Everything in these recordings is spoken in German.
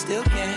still can.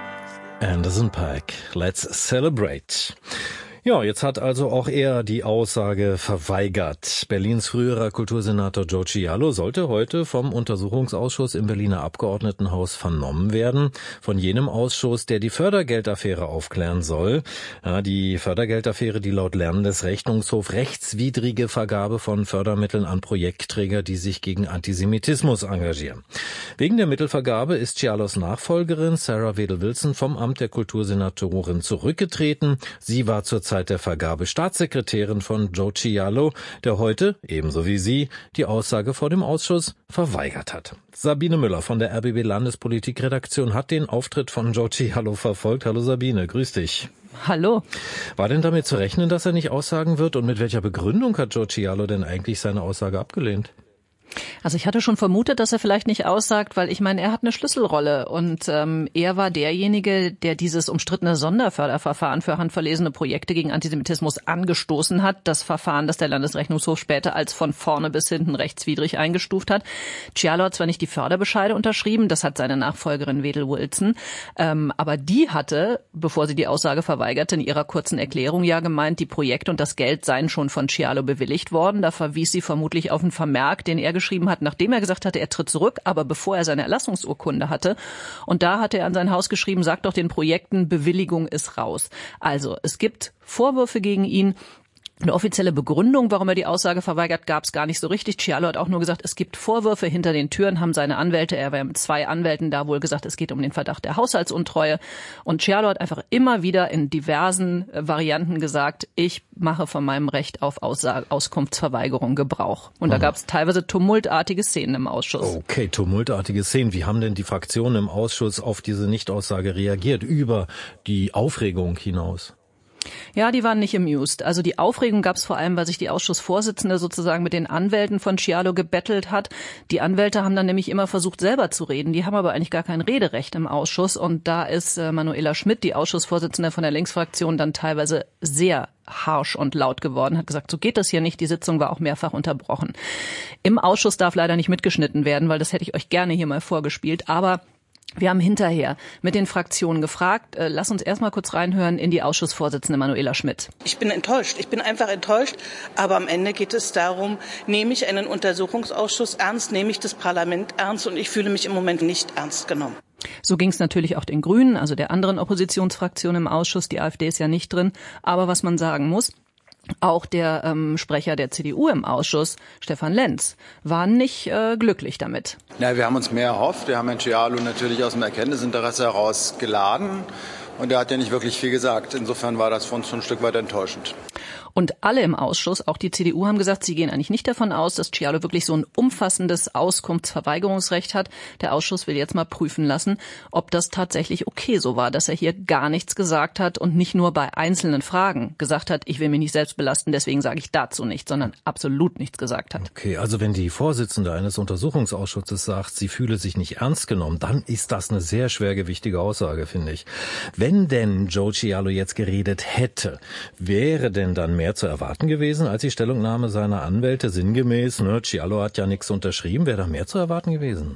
Anderson .Paak, let's celebrate. Ja, jetzt hat also auch er die Aussage verweigert. Berlins früherer Kultursenator Joe Cialo sollte heute vom Untersuchungsausschuss im Berliner Abgeordnetenhaus vernommen werden. Von jenem Ausschuss, der die Fördergeldaffäre aufklären soll. Ja, die Fördergeldaffäre, die laut Landesrechnungshof rechtswidrige Vergabe von Fördermitteln an Projektträger, die sich gegen Antisemitismus engagieren. Wegen der Mittelvergabe ist Cialos Nachfolgerin Sarah Wedel-Wilson vom Amt der Kultursenatorin zurückgetreten. Sie war zur Zeit der Vergabe Staatssekretärin von Joe Cialo, der heute, ebenso wie sie, die Aussage vor dem Ausschuss verweigert hat. Sabine Müller von der RBB Landespolitikredaktion hat den Auftritt von Joe Cialo verfolgt. Hallo Sabine, grüß dich. Hallo. War denn damit zu rechnen, dass er nicht aussagen wird? Und mit welcher Begründung hat Joe Cialo denn eigentlich seine Aussage abgelehnt? Also ich hatte schon vermutet, dass er vielleicht nicht aussagt, weil ich meine, er hat eine Schlüsselrolle und er war derjenige, der dieses umstrittene Sonderförderverfahren für handverlesene Projekte gegen Antisemitismus angestoßen hat. Das Verfahren, das der Landesrechnungshof später als von vorne bis hinten rechtswidrig eingestuft hat. Cialo hat zwar nicht die Förderbescheide unterschrieben, das hat seine Nachfolgerin Wedel-Wilson, aber die hatte, bevor sie die Aussage verweigerte, in ihrer kurzen Erklärung ja gemeint, die Projekte und das Geld seien schon von Cialo bewilligt worden. Da verwies sie vermutlich auf einen Vermerk, den er geschrieben hat, nachdem er gesagt hatte, er tritt zurück, aber bevor er seine Erlassungsurkunde hatte. Und da hatte er an sein Haus geschrieben, sagt doch den Projekten, Bewilligung ist raus. Also es gibt Vorwürfe gegen ihn. Eine offizielle Begründung, warum er die Aussage verweigert, gab es gar nicht so richtig. Cialo hat auch nur gesagt, es gibt Vorwürfe. Hinter den Türen haben seine Anwälte, er war ja mit 2 Anwälten da, wohl gesagt, es geht um den Verdacht der Haushaltsuntreue. Und Cialo hat einfach immer wieder in diversen Varianten gesagt, ich mache von meinem Recht auf Auskunftsverweigerung Gebrauch. Und da gab es teilweise tumultartige Szenen im Ausschuss. Okay, tumultartige Szenen. Wie haben denn die Fraktionen im Ausschuss auf diese Nichtaussage reagiert, über die Aufregung hinaus? Ja, die waren nicht amused. Also die Aufregung gab es vor allem, weil sich die Ausschussvorsitzende sozusagen mit den Anwälten von Cialo gebettelt hat. Die Anwälte haben dann nämlich immer versucht, selber zu reden. Die haben aber eigentlich gar kein Rederecht im Ausschuss. Und da ist Manuela Schmidt, die Ausschussvorsitzende von der Linksfraktion, dann teilweise sehr harsch und laut geworden, hat gesagt, so geht das hier nicht. Die Sitzung war auch mehrfach unterbrochen. Im Ausschuss darf leider nicht mitgeschnitten werden, weil das hätte ich euch gerne hier mal vorgespielt. Aber wir haben hinterher mit den Fraktionen gefragt. Lass uns erst mal kurz reinhören in die Ausschussvorsitzende Manuela Schmidt. Ich bin enttäuscht. Ich bin einfach enttäuscht. Aber am Ende geht es darum, nehme ich einen Untersuchungsausschuss ernst, nehme ich das Parlament ernst, und ich fühle mich im Moment nicht ernst genommen. So ging es natürlich auch den Grünen, also der anderen Oppositionsfraktion im Ausschuss. Die AfD ist ja nicht drin. Aber was man sagen muss, auch der Sprecher der CDU im Ausschuss, Stefan Lenz, war nicht glücklich damit. Ja, wir haben uns mehr erhofft. Wir haben Herrn Cialo natürlich aus dem Erkenntnisinteresse heraus geladen. Und er hat ja nicht wirklich viel gesagt. Insofern war das für uns schon ein Stück weit enttäuschend. Und alle im Ausschuss, auch die CDU, haben gesagt, sie gehen eigentlich nicht davon aus, dass Cialo wirklich so ein umfassendes Auskunftsverweigerungsrecht hat. Der Ausschuss will jetzt mal prüfen lassen, ob das tatsächlich okay so war, dass er hier gar nichts gesagt hat und nicht nur bei einzelnen Fragen gesagt hat, ich will mich nicht selbst belasten, deswegen sage ich dazu nichts, sondern absolut nichts gesagt hat. Okay, also wenn die Vorsitzende eines Untersuchungsausschusses sagt, sie fühle sich nicht ernst genommen, dann ist das eine sehr schwergewichtige Aussage, finde ich. Wenn denn Joe Cialo jetzt geredet hätte, wäre denn dann mehr zu erwarten gewesen als die Stellungnahme seiner Anwälte sinngemäß, Cialo hat ja nichts unterschrieben, wäre da mehr zu erwarten gewesen?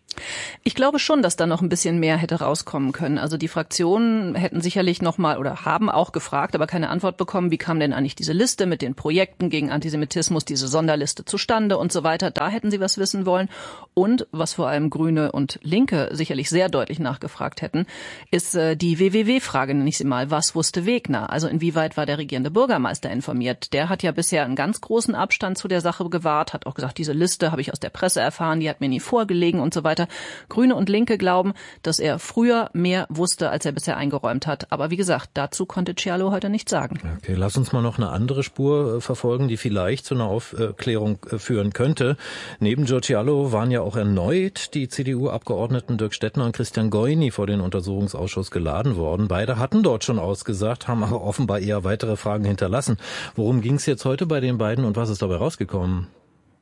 Ich glaube schon, dass da noch ein bisschen mehr hätte rauskommen können. Also die Fraktionen hätten sicherlich noch mal oder haben auch gefragt, aber keine Antwort bekommen, wie kam denn eigentlich diese Liste mit den Projekten gegen Antisemitismus, diese Sonderliste zustande und so weiter. Da hätten sie was wissen wollen. Und was vor allem Grüne und Linke sicherlich sehr deutlich nachgefragt hätten, ist die WWW-Frage, nenne ich sie mal. Was wusste Wegner? Also inwieweit war der regierende Bürgermeister informiert? Der hat ja bisher einen ganz großen Abstand zu der Sache gewahrt, hat auch gesagt, diese Liste habe ich aus der Presse erfahren, die hat mir nie vorgelegen und so weiter. Grüne und Linke glauben, dass er früher mehr wusste, als er bisher eingeräumt hat. Aber wie gesagt, dazu konnte Cialo heute nichts sagen. Okay, lass uns mal noch eine andere Spur verfolgen, die vielleicht zu einer Aufklärung führen könnte. Neben Joe Cialo waren ja auch erneut die CDU-Abgeordneten Dirk Stettner und Christian Goini vor den Untersuchungsausschuss geladen worden. Beide hatten dort schon ausgesagt, haben aber offenbar eher weitere Fragen hinterlassen. Worum ging es jetzt heute bei den beiden und was ist dabei rausgekommen?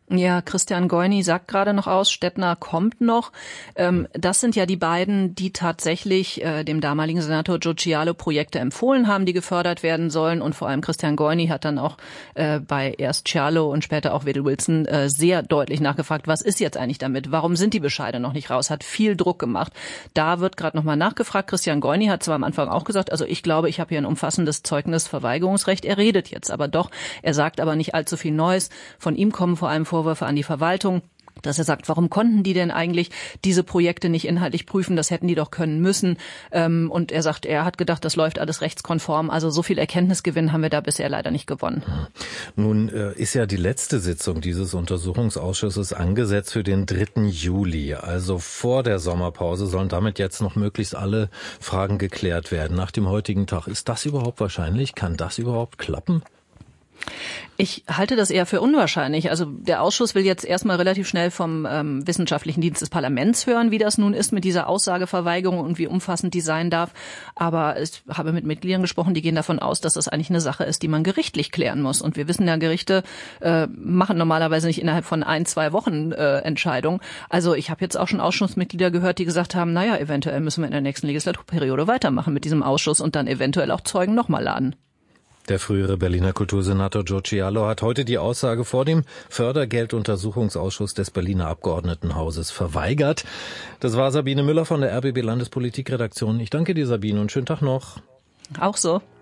Ja, Christian Goini sagt gerade noch aus, Stettner kommt noch. Das sind ja die beiden, die tatsächlich dem damaligen Senator Joe Cialo Projekte empfohlen haben, die gefördert werden sollen. Und vor allem Christian Goini hat dann auch bei erst Cialo und später auch Wedel Wilson sehr deutlich nachgefragt, was ist jetzt eigentlich damit? Warum sind die Bescheide noch nicht raus? Hat viel Druck gemacht. Da wird gerade nochmal nachgefragt. Christian Goini hat zwar am Anfang auch gesagt, also ich glaube, ich habe hier ein umfassendes Zeugnisverweigerungsrecht. Er redet jetzt aber doch. Er sagt aber nicht allzu viel Neues. Von ihm kommen vor allem Vorwürfe an die Verwaltung, dass er sagt, warum konnten die denn eigentlich diese Projekte nicht inhaltlich prüfen? Das hätten die doch können müssen. Und er sagt, er hat gedacht, das läuft alles rechtskonform. Also so viel Erkenntnisgewinn haben wir da bisher leider nicht gewonnen. Nun ist ja die letzte Sitzung dieses Untersuchungsausschusses angesetzt für den 3. Juli. Also vor der Sommerpause sollen damit jetzt noch möglichst alle Fragen geklärt werden. Nach dem heutigen Tag, ist das überhaupt wahrscheinlich? Kann das überhaupt klappen? Ich halte das eher für unwahrscheinlich. Also der Ausschuss will jetzt erstmal relativ schnell vom Wissenschaftlichen Dienst des Parlaments hören, wie das nun ist mit dieser Aussageverweigerung und wie umfassend die sein darf. Aber ich habe mit Mitgliedern gesprochen, die gehen davon aus, dass das eigentlich eine Sache ist, die man gerichtlich klären muss. Und wir wissen ja, Gerichte machen normalerweise nicht innerhalb von 1-2 Wochen Entscheidungen. Also ich habe jetzt auch schon Ausschussmitglieder gehört, die gesagt haben, naja, eventuell müssen wir in der nächsten Legislaturperiode weitermachen mit diesem Ausschuss und dann eventuell auch Zeugen nochmal laden. Der frühere Berliner Kultursenator Joe Cialo hat heute die Aussage vor dem Fördergelduntersuchungsausschuss des Berliner Abgeordnetenhauses verweigert. Das war Sabine Müller von der RBB Landespolitikredaktion. Ich danke dir, Sabine, und schönen Tag noch. Auch so.